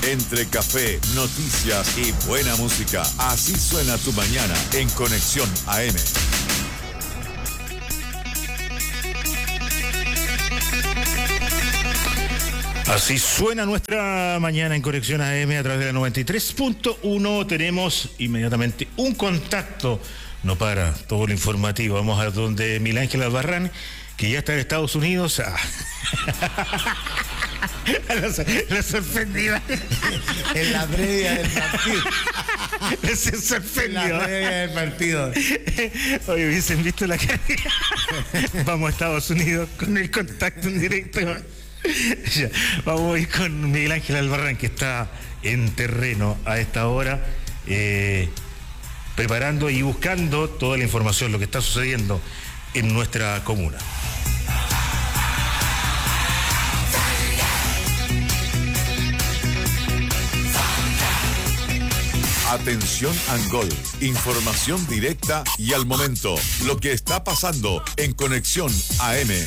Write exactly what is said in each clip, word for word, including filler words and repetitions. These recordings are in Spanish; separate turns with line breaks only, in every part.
Entre café, noticias y buena música, así suena tu mañana en Conexión A M.
Así suena nuestra mañana en Conexión A M a través de la noventa y tres punto uno. Tenemos inmediatamente un contacto, no para todo lo informativo. Vamos a donde Miguel Ángel Albarrán, que ya está en Estados Unidos. Ah. Lo sorprendió.
En la previa del partido.
Se sorprendió.
En la previa del partido.
Oye, hubiesen visto la cara. Vamos a Estados Unidos con el contacto en directo. Ya, vamos a ir con Miguel Ángel Albarrán, que está en terreno a esta hora, eh, preparando y buscando toda la información, lo que está sucediendo en nuestra comuna.
Atención Angol, información directa y al momento, lo que está pasando en Conexión A M.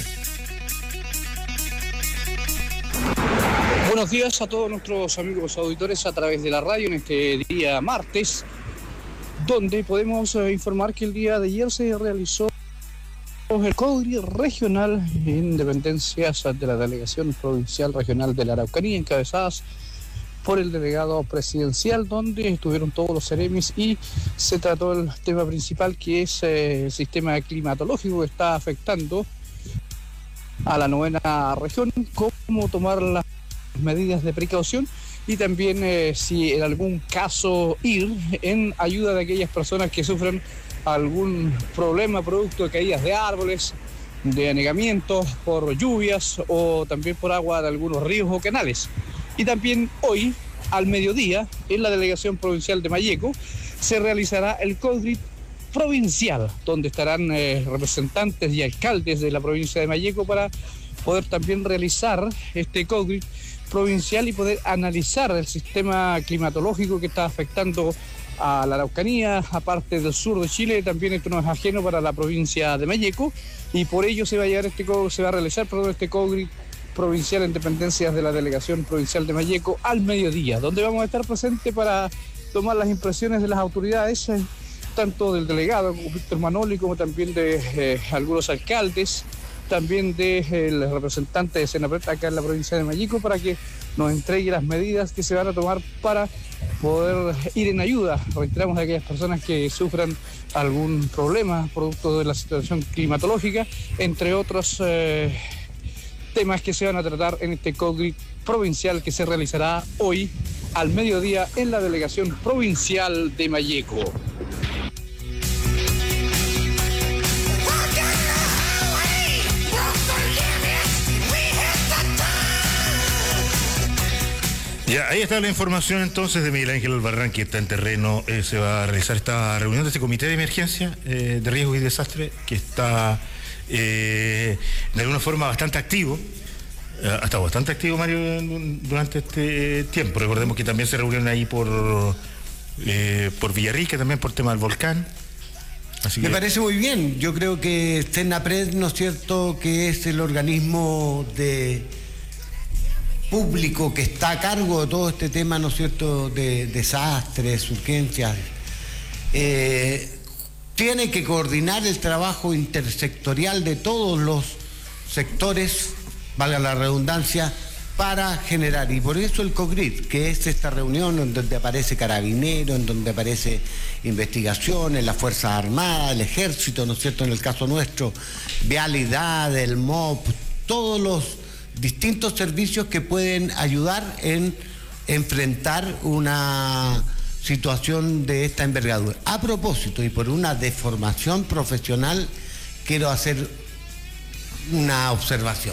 Buenos días a todos nuestros amigos auditores a través de la radio en este día martes, donde podemos eh, informar que el día de ayer se realizó el CODRI regional en dependencias de la Delegación Provincial Regional de la Araucanía, encabezadas por el delegado presidencial, donde estuvieron todos los seremis y se trató el tema principal, que es eh, el sistema climatológico que está afectando a la novena región, cómo tomar las medidas de precaución y también eh, si en algún caso ir en ayuda de aquellas personas que sufren algún problema producto de caídas de árboles, de anegamientos por lluvias o también por agua de algunos ríos o canales. Y también hoy, al mediodía, en la Delegación Provincial de Malleco, se realizará el CODRI provincial, donde estarán eh, representantes y alcaldes de la provincia de Malleco para poder también realizar este CODRI provincial y poder analizar el sistema climatológico que está afectando a la Araucanía, aparte del sur de Chile. También esto no es ajeno para la provincia de Malleco, y por ello se va a llevar este se va a realizar perdón, este CODRI provincial en dependencias de la Delegación Provincial de Malleco al mediodía, donde vamos a estar presentes para tomar las impresiones de las autoridades, eh, tanto del delegado Víctor Manoli como también de eh, algunos alcaldes, también del de, representante de Senapred acá en la provincia de Malleco, para que nos entregue las medidas que se van a tomar para poder ir en ayuda, reiteramos, a aquellas personas que sufran algún problema producto de la situación climatológica, entre otros eh, temas que se van a tratar en este CODRI provincial que se realizará hoy al mediodía en la Delegación Provincial de Malleco.
Ya, ahí está la información entonces de Miguel Ángel Albarrán, que está en terreno. Eh, se va a realizar esta reunión de este comité de emergencia eh, de riesgo y desastre, que está eh, de alguna forma bastante activo. Eh, ha estado bastante activo, Mario, durante este tiempo. Recordemos que también se reunieron ahí por, eh, por Villarrica, también por tema del volcán. Así
Me
que...
parece muy bien. Yo creo que Senapred, ¿no es cierto?, que es el organismo de público que está a cargo de todo este tema, ¿no es cierto?, de desastres, urgencias, eh, tiene que coordinar el trabajo intersectorial de todos los sectores, valga la redundancia, para generar, y por eso el COGRID, que es esta reunión en donde aparece Carabineros, en donde aparece investigaciones, las Fuerzas Armadas, el Ejército, ¿no es cierto?, en el caso nuestro, Vialidad, el M O P, todos los distintos servicios que pueden ayudar en enfrentar una situación de esta envergadura. A propósito, y por una deformación profesional, quiero hacer una observación.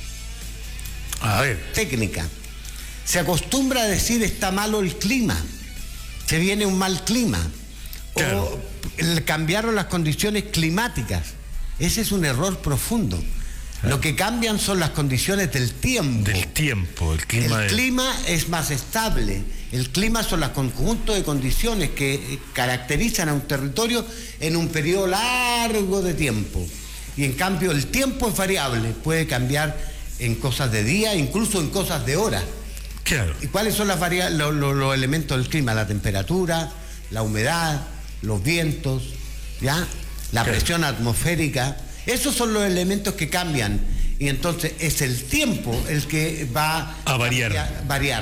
A ver.
Técnica. Se acostumbra a decir está malo el clima, se viene un mal clima, claro, o el, cambiaron las condiciones climáticas. Ese es un error profundo. Lo que cambian son las condiciones del tiempo.
Del tiempo, el clima.
El
es...
clima es más estable. El clima son los conjuntos de condiciones que caracterizan a un territorio en un periodo largo de tiempo. Y en cambio el tiempo es variable, puede cambiar en cosas de día, incluso en cosas de hora.
Claro.
¿Y cuáles son las varia- lo- lo- los elementos del clima? La temperatura, la humedad, los vientos, ¿ya? La
Claro.
presión atmosférica. Esos son los elementos que cambian. Y entonces es el tiempo el que va
A variar.
variar.